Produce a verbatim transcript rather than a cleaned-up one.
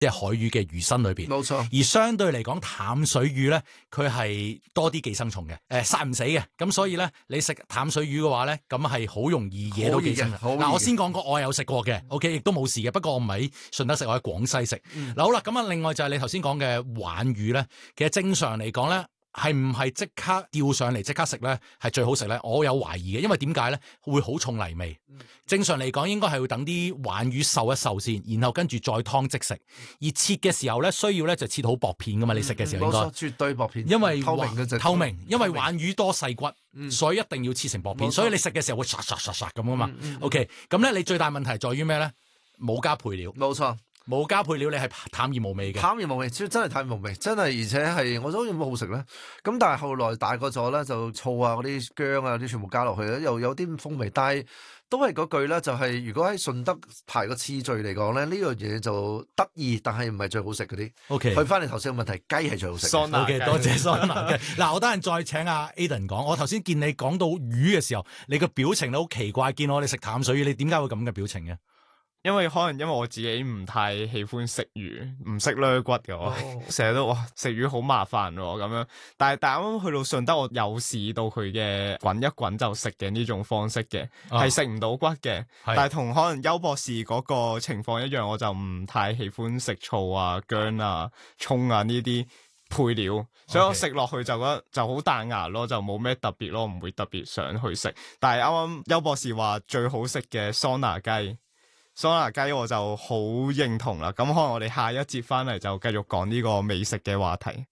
即係海魚嘅魚身裏邊。 冇錯。 而相對嚟講，淡水魚咧，佢係多啲寄生蟲嘅，誒殺唔死嘅。咁所以咧，你食淡水魚嘅話咧，咁係好容易惹到寄生蟲。嗱，我先講過，我有食過嘅 ，OK， 亦都冇事嘅。不過我唔喺順德食，我喺廣西食。嗱、嗯，好啦，咁啊，另外就係你頭先講嘅鯇魚咧，其實正常嚟講咧。係唔係即刻釣上嚟即刻食咧？係最好食咧？我有懷疑嘅，因為點解咧？會好重泥味。正常嚟講，應該係會等啲鯇魚受一受先，然後跟住再湯即食。而切嘅時候咧，需要咧就切好薄片噶嘛。你食嘅時候應該冇錯，絕對薄片， 因為透明嘅就透明，因為鯇魚多細骨， 嗯、 所以一定要切成薄片。所以你食嘅時候會刷刷刷刷咁啊嘛。嗯嗯、OK， 咁咧你最大問題在於咩咧？冇加配料。 冇錯。 冇加配料，你係淡而無味嘅。 淡而無味，真係淡而無味，真係而且係我都有冇好食咧。咁但係後來大個咗咧，就醋啊、嗰啲薑啊、啲全部加落去咧，又有啲風味。但係都係嗰句咧，就係、是、如果喺順德排個次序嚟講咧，呢樣嘢就得意，但係唔係最好食嗰啲。O K， 去翻你頭先個問題，雞係最好食。 O K， 多謝桑拿雞。嗱，我等陣再請阿 Aden 講。我頭先見你講到魚嘅時候，你個表情都好奇怪。見我哋食淡水魚，你點解會咁嘅表情嘅？ 因為可能因為我自己唔太喜歡食魚，唔識掠骨嘅我，成日、oh. 都哇食魚好麻煩咁樣。但係但係啱啱去到順德，我有試到佢嘅滾一滾就食嘅呢種方式嘅，係食唔到骨嘅。是但係同可能邱博士嗰個情況一樣，我就唔太喜歡食醋啊、薑啊、蔥啊呢啲配料，所以我食落去就覺得就好彈牙咯，就冇咩特別咯，唔會特別想去食。但係啱啱邱博士話最好食嘅桑拿雞。桑拿雞我就好認同啦，咁可能我哋下一節翻嚟就繼續講呢個美食嘅話題。